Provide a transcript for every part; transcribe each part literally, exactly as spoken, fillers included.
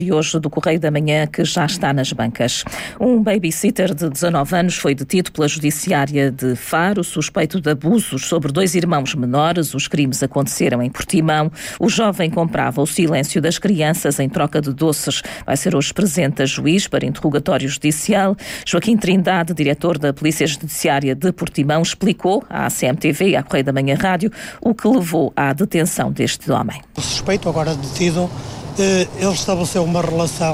E hoje do Correio da Manhã, que já está nas bancas. Um babysitter de dezanove anos foi detido pela Judiciária de Faro, suspeito de abusos sobre dois irmãos menores. Os crimes aconteceram em Portimão. O jovem comprava o silêncio das crianças em troca de doces. Vai ser hoje presente a juiz para interrogatório judicial. Joaquim Trindade, diretor da Polícia Judiciária de Portimão, explicou à C M T V e à Correio da Manhã Rádio o que levou à detenção deste homem. O suspeito, agora detido, ele estabeleceu uma relação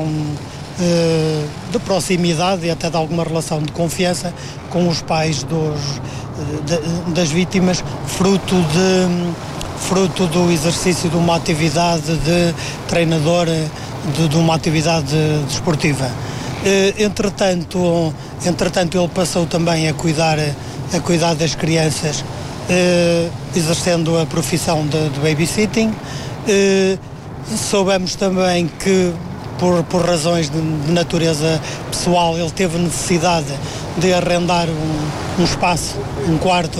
de proximidade e até de alguma relação de confiança com os pais dos, de, das vítimas, fruto, de, fruto do exercício de uma atividade de treinador, de, de uma atividade desportiva. Entretanto, entretanto, ele passou também a cuidar, a cuidar das crianças, exercendo a profissão de, de babysitting. Soubemos também que, por, por razões de, de natureza pessoal, ele teve necessidade de arrendar um, um espaço, um quarto,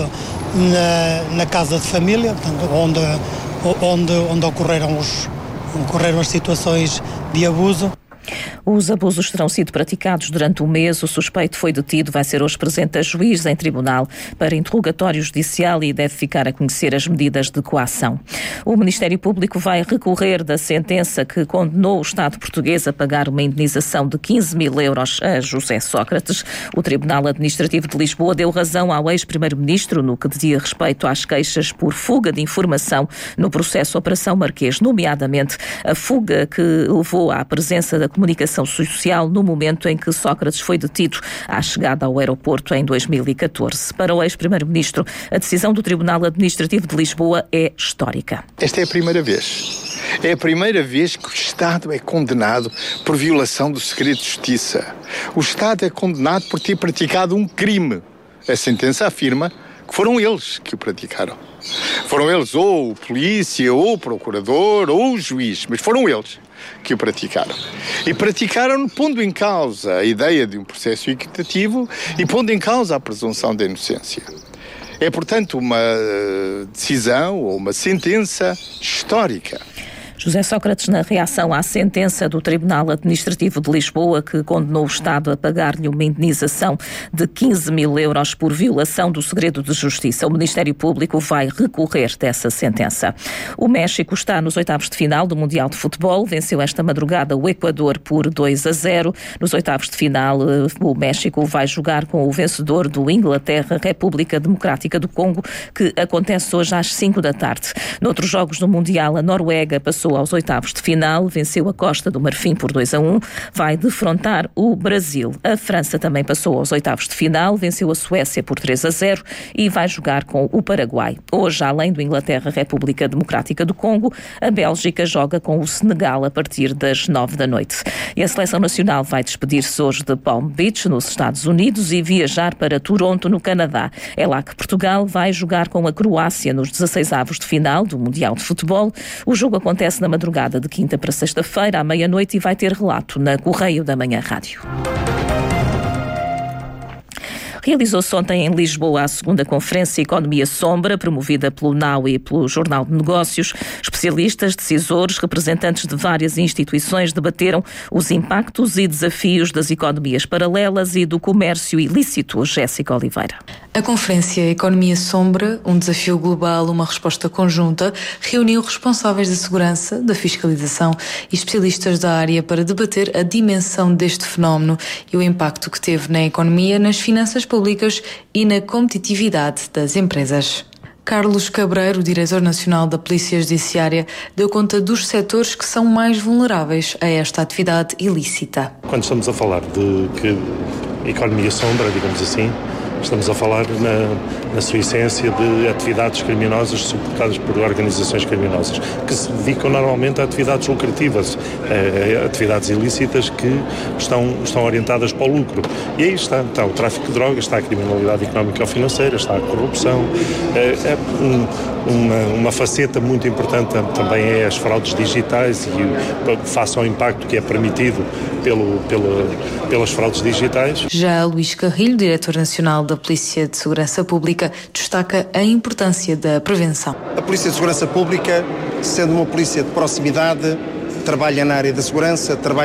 na, na casa de família, portanto, onde, onde, onde ocorreram, os, ocorreram as situações de abuso. Os abusos terão sido praticados durante um mês. O suspeito foi detido, vai ser hoje presente a juiz em tribunal para interrogatório judicial e deve ficar a conhecer as medidas de coação. O Ministério Público vai recorrer da sentença que condenou o Estado português a pagar uma indenização de quinze mil euros a José Sócrates. O Tribunal Administrativo de Lisboa deu razão ao ex-primeiro-ministro no que dizia respeito às queixas por fuga de informação no processo Operação Marquês, nomeadamente a fuga que levou à presença da comunicação social no momento em que Sócrates foi detido à chegada ao aeroporto em dois mil e catorze. Para o ex-primeiro-ministro, a decisão do Tribunal Administrativo de Lisboa é histórica. Esta é a primeira vez. É a primeira vez que o Estado é condenado por violação do segredo de justiça. O Estado é condenado por ter praticado um crime. A sentença afirma que foram eles que o praticaram. Foram eles, ou o polícia, ou o procurador, ou o juiz, mas foram eles que o praticaram. E praticaram pondo em causa a ideia de um processo equitativo e pondo em causa a presunção da inocência. É, portanto, uma decisão ou uma sentença histórica. José Sócrates, na reação à sentença do Tribunal Administrativo de Lisboa, que condenou o Estado a pagar-lhe uma indenização de quinze mil euros por violação do segredo de justiça. O Ministério Público vai recorrer dessa sentença. O México está nos oitavos de final do Mundial de Futebol. Venceu esta madrugada o Equador por dois a zero. Nos oitavos de final, o México vai jogar com o vencedor do Inglaterra, República Democrática do Congo, que acontece hoje às cinco da tarde. Noutros jogos do Mundial, a Noruega passou aos oitavos de final, venceu a Costa do Marfim por dois a um, vai defrontar o Brasil. A França também passou aos oitavos de final, venceu a Suécia por três a zero e vai jogar com o Paraguai. Hoje, além do Inglaterra, República Democrática do Congo, a Bélgica joga com o Senegal a partir das nove da noite. E a Seleção Nacional vai despedir-se hoje de Palm Beach, nos Estados Unidos, e viajar para Toronto, no Canadá. É lá que Portugal vai jogar com a Croácia nos dezesseisavos de final do Mundial de Futebol. O jogo acontece na madrugada de quinta para sexta-feira, à meia-noite, e vai ter relato na Correio da Manhã Rádio. Realizou-se ontem em Lisboa a segunda Conferência Economia Sombra, promovida pelo N A U e pelo Jornal de Negócios. Especialistas, decisores, representantes de várias instituições debateram os impactos e desafios das economias paralelas e do comércio ilícito. Jéssica Oliveira. A Conferência Economia Sombra, um desafio global, uma resposta conjunta, reuniu responsáveis da segurança, da fiscalização e especialistas da área para debater a dimensão deste fenómeno e o impacto que teve na economia, nas finanças públicas e na competitividade das empresas. Carlos Cabreiro, diretor nacional da Polícia Judiciária, deu conta dos setores que são mais vulneráveis a esta atividade ilícita. Quando estamos a falar de que economia sombra, digamos assim, estamos a falar na, na sua essência de atividades criminosas suportadas por organizações criminosas, que se dedicam normalmente a atividades lucrativas, a, a atividades ilícitas que estão, estão orientadas para o lucro. E aí está, está o tráfico de drogas, está a criminalidade económica ou financeira, está a corrupção. É, é um, uma, uma faceta muito importante também é as fraudes digitais e face ao impacto que é permitido pelo, pelo, pelas fraudes digitais. Já Luís Carrilho, diretor nacional da Polícia de Segurança Pública, destaca a importância da prevenção. A Polícia de Segurança Pública, sendo uma polícia de proximidade, trabalha na área da segurança, trabalha